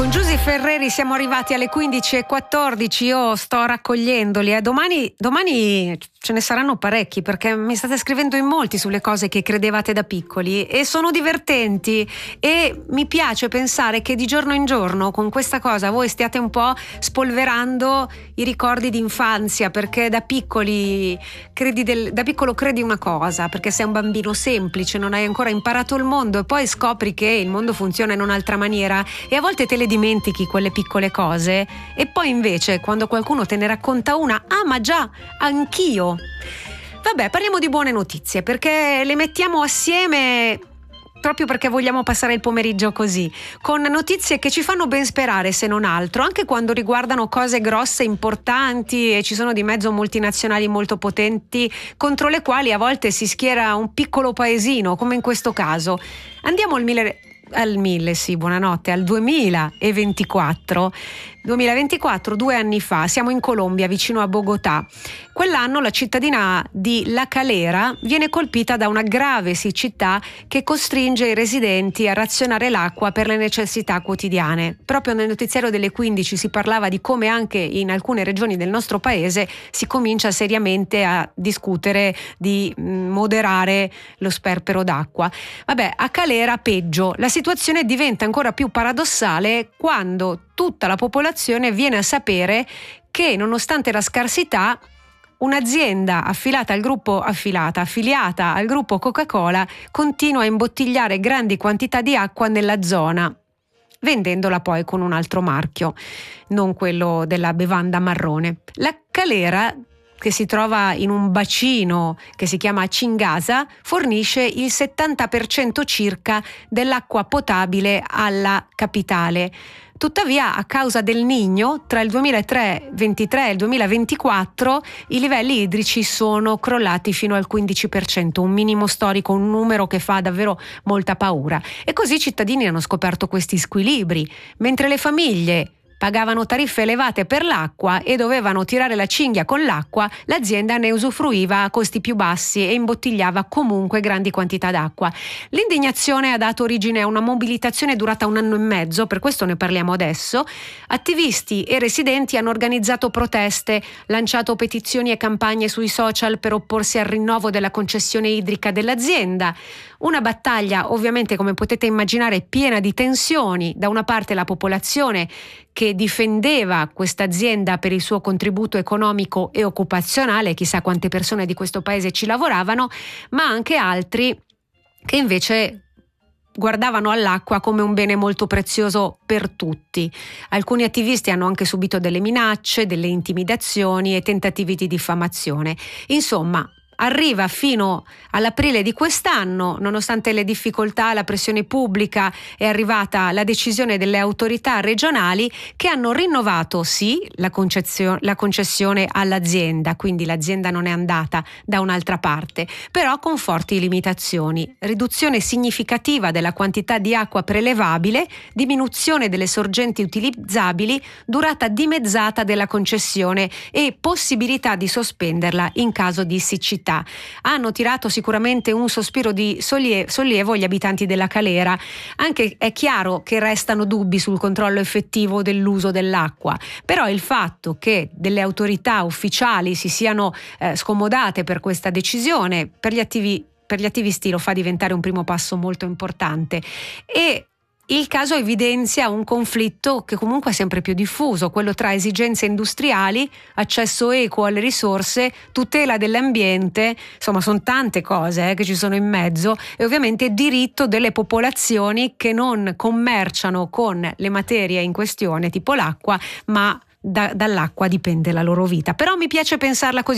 Con Giusy Ferreri siamo arrivati alle 15:14, io sto raccogliendoli. Domani ce ne saranno parecchi, perché mi state scrivendo in molti sulle cose che credevate da piccoli e sono divertenti, e mi piace pensare che di giorno in giorno con questa cosa voi stiate un po' spolverando i ricordi d'infanzia, perché da piccolo credi una cosa, perché sei un bambino semplice, non hai ancora imparato il mondo, e poi scopri che il mondo funziona in un'altra maniera e a volte te le dimentichi quelle piccole cose, e poi invece quando qualcuno te ne racconta una, ma già, anch'io. Vabbè, parliamo di buone notizie, perché le mettiamo assieme proprio perché vogliamo passare il pomeriggio così, con notizie che ci fanno ben sperare, se non altro, anche quando riguardano cose grosse, importanti, e ci sono di mezzo multinazionali molto potenti contro le quali a volte si schiera un piccolo paesino, come in questo caso. Andiamo al 2024. 2 anni fa, siamo in Colombia, vicino a Bogotà. Quell'anno la cittadina di La Calera viene colpita da una grave siccità che costringe i residenti a razionare l'acqua per le necessità quotidiane. Proprio nel notiziario delle 15 si parlava di come anche in alcune regioni del nostro paese si comincia seriamente a discutere di moderare lo sperpero d'acqua. Vabbè, a Calera peggio. La situazione diventa ancora più paradossale quando tutta la popolazione viene a sapere che, nonostante la scarsità, un'azienda affiliata al gruppo Coca-Cola continua a imbottigliare grandi quantità di acqua nella zona, vendendola poi con un altro marchio, non quello della bevanda marrone. La Calera, che si trova in un bacino che si chiama Cingasa, fornisce il 70% circa dell'acqua potabile alla capitale. Tuttavia, a causa del Niño, tra il 2023 e il 2024 i livelli idrici sono crollati fino al 15%, un minimo storico, un numero che fa davvero molta paura. E così i cittadini hanno scoperto questi squilibri, mentre le famiglie pagavano tariffe elevate per l'acqua e dovevano tirare la cinghia con l'acqua, l'azienda ne usufruiva a costi più bassi e imbottigliava comunque grandi quantità d'acqua. L'indignazione ha dato origine a una mobilitazione durata 1 anno e mezzo, per questo ne parliamo adesso. Attivisti e residenti hanno organizzato proteste, lanciato petizioni e campagne sui social per opporsi al rinnovo della concessione idrica dell'azienda. Una battaglia ovviamente, come potete immaginare, piena di tensioni. Da una parte la popolazione che difendeva questa azienda per il suo contributo economico e occupazionale, chissà quante persone di questo paese ci lavoravano, ma anche altri che invece guardavano all'acqua come un bene molto prezioso per tutti. Alcuni attivisti hanno anche subito delle minacce, delle intimidazioni e tentativi di diffamazione. Insomma, arriva fino all'aprile di quest'anno, nonostante le difficoltà, la pressione pubblica, è arrivata la decisione delle autorità regionali che hanno rinnovato la concessione all'azienda, quindi l'azienda non è andata da un'altra parte, però con forti limitazioni: riduzione significativa della quantità di acqua prelevabile, diminuzione delle sorgenti utilizzabili, durata dimezzata della concessione e possibilità di sospenderla in caso di siccità. Hanno tirato sicuramente un sospiro di sollievo gli abitanti della Calera, anche è chiaro che restano dubbi sul controllo effettivo dell'uso dell'acqua, però il fatto che delle autorità ufficiali si siano scomodate per questa decisione, per gli attivisti lo fa diventare un primo passo molto importante. E il caso evidenzia un conflitto che comunque è sempre più diffuso, quello tra esigenze industriali, accesso equo alle risorse, tutela dell'ambiente, insomma sono tante cose che ci sono in mezzo, e ovviamente diritto delle popolazioni che non commerciano con le materie in questione, tipo l'acqua, ma dall'acqua dipende la loro vita. Però mi piace pensarla così.